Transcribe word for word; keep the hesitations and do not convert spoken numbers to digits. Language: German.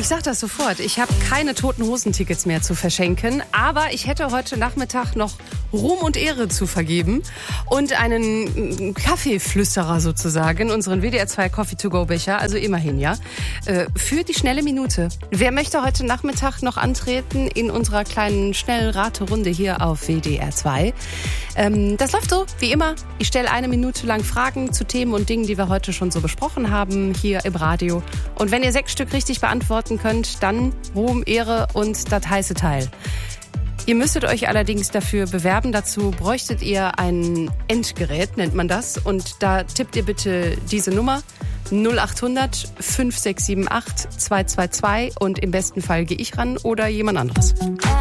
Ich sag das sofort. Ich habe keine Toten Hosen-Tickets mehr zu verschenken. Aber ich hätte heute Nachmittag noch Ruhm und Ehre zu vergeben. Und einen Kaffeeflüsterer sozusagen, unseren W D R zwei Coffee-to-go-Becher, also immerhin, ja, für die schnelle Minute. Wer möchte heute Nachmittag noch antreten in unserer kleinen Schnellraterunde hier auf W D R zwei? Ähm, das läuft so, wie immer. Ich stelle eine Minute lang Fragen zu Themen und Dingen, die wir heute schon so besprochen haben, hier im Radio. Und wenn ihr sechs Stück richtig beantworten könnt, dann Ruhm, Ehre und das heiße Teil. Ihr müsstet euch allerdings dafür bewerben. Dazu bräuchtet ihr ein Endgerät, nennt man das. Und da tippt ihr bitte diese Nummer null acht hundert fünf sechs sieben acht zwei zwei zwei und im besten Fall gehe ich ran oder jemand anderes.